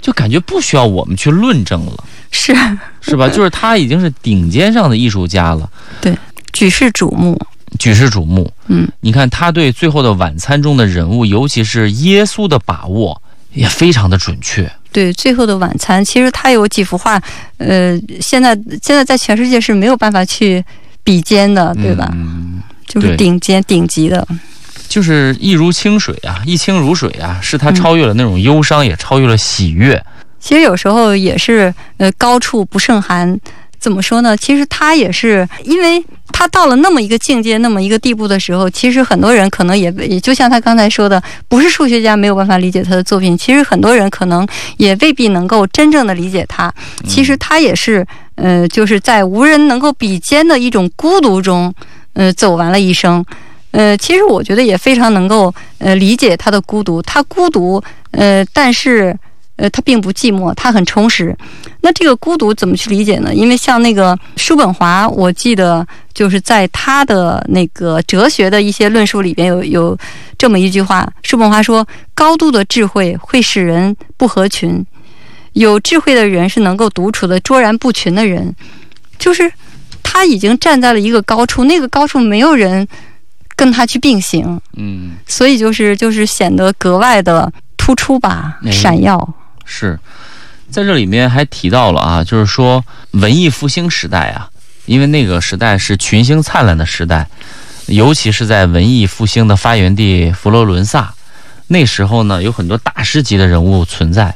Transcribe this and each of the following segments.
就感觉不需要我们去论证了，是吧？就是他已经是顶尖上的艺术家了， 对，举世瞩目。 你看他对《最后的晚餐》中的人物，尤其是耶稣的把握也非常的准确。 对，《最后的晚餐》其实他有几幅画，现在在全世界是没有办法去比肩的，对吧？就是顶级的。 就是一如清水啊，一清如水啊，是他超越了那种忧伤，也超越了喜悦。 其实有时候也是高处不胜寒。怎么说呢？其实他也是，因为他到了那么一个境界、那么一个地步的时候，其实很多人可能也就像他刚才说的，不是数学家没有办法理解他的作品，其实很多人可能也未必能够真正的理解他。其实他也是，就是在无人能够比肩的一种孤独中，走完了一生。其实我觉得也非常能够理解他的孤独。他孤独，但是他并不寂寞，他很充实。那这个孤独怎么去理解呢？因为像那个叔本华，我记得就是在他的那个哲学的一些论述里边有这么一句话，叔本华说：高度的智慧会使人不合群，有智慧的人是能够独处的卓然不群的人。就是他已经站在了一个高处，那个高处没有人跟他去并行，所以就是显得格外的突出吧，闪耀。 是，在这里面还提到了啊，就是说文艺复兴时代啊，因为那个时代是群星灿烂的时代，尤其是在文艺复兴的发源地佛罗伦萨，那时候呢有很多大师级的人物存在。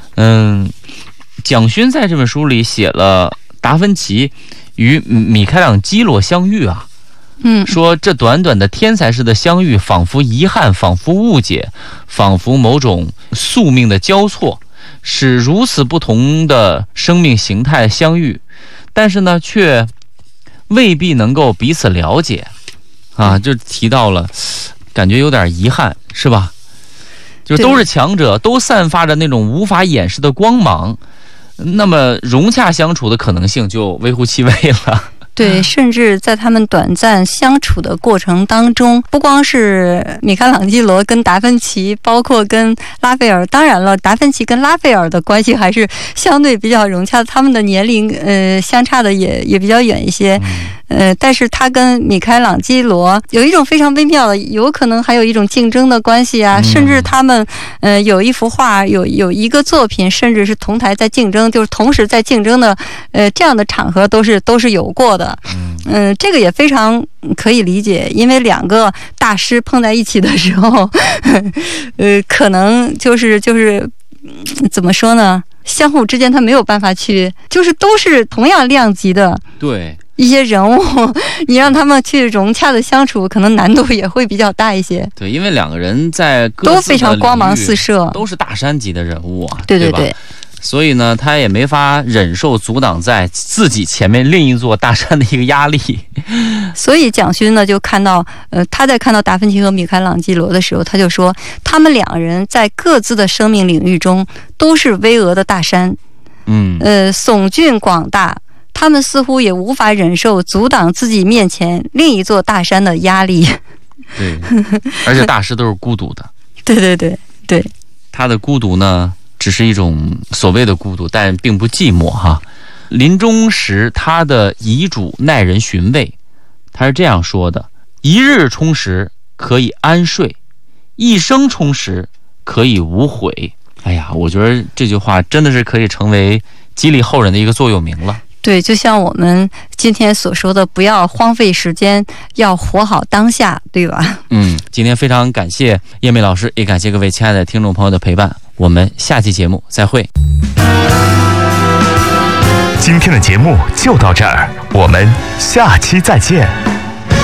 蒋勋在这本书里写了达芬奇与米开朗基罗相遇啊。说这短短的天才式的相遇，仿佛遗憾，仿佛误解，仿佛某种宿命的交错，使如此不同的生命形态相遇，但是呢却未必能够彼此了解啊，就提到了感觉有点遗憾，是吧？就都是强者，都散发着那种无法掩饰的光芒，那么融洽相处的可能性就微乎其微了。 对，甚至在他们短暂相处的过程当中，不光是米开朗基罗跟达芬奇，包括跟拉斐尔，当然了，达芬奇跟拉斐尔的关系还是相对比较融洽的，他们的年龄相差的也比较远一些。但是他跟米开朗基罗有一种非常微妙的，有可能还有一种竞争的关系啊，甚至他们有一幅画，有一个作品，甚至是同台在竞争，就是同时在竞争的这样的场合都是有过的。这个也非常可以理解，因为两个大师碰在一起的时候，可能就是怎么说呢？相互之间他没有办法去，就是都是同样量级的。对。一些人物，你让他们去融洽的相处，可能难度也会比较大一些。对，因为两个人在各自的都非常光芒四射，都是大山级的人物啊，对吧？所以呢，他也没法忍受阻挡在自己前面另一座大山的一个压力。所以蒋勋呢，就看到，他在看到达芬奇和米开朗基罗的时候，他就说，他们两人在各自的生命领域中都是巍峨的大山，耸峻广大。他们似乎也无法忍受阻挡自己面前另一座大山的压力。对，而且大师都是孤独的。对。他的孤独呢，只是一种所谓的孤独，但并不寂寞哈。临终时，他的遗嘱耐人寻味，他是这样说的：一日充实可以安睡，一生充实可以无悔。哎呀，我觉得这句话真的是可以成为激励后人的一个座右铭了。对，就像我们今天所说的，不要荒废时间，要活好当下，对吧？今天非常感谢叶梅老师，也感谢各位亲爱的听众朋友的陪伴，我们下期节目再会。 今天的节目就到这儿，我们下期再见。